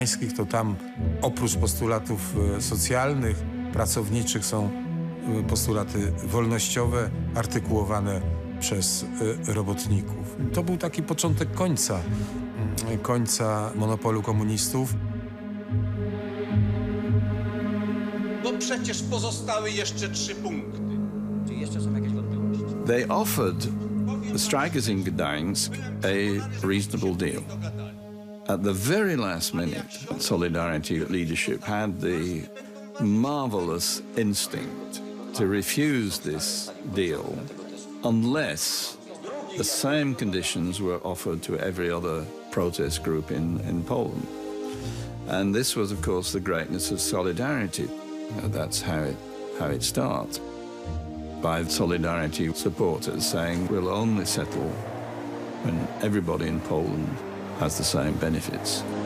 To tam oprócz postulatów socjalnych, pracowniczych są postulaty wolnościowe artykułowane przez robotników. To był taki początek końca monopolu komunistów. Bo przecież pozostały jeszcze 3 punkty. Czy jeszcze są jakieś wątpliwości? They offered the strikers in Gdańsk a reasonable deal. At the very last minute, Solidarity leadership had the marvelous instinct to refuse this deal unless the same conditions were offered to every other protest group in Poland. And this was, of course, the greatness of Solidarity. That's how it starts. By Solidarity supporters saying, we'll only settle when everybody in Poland has the same benefits.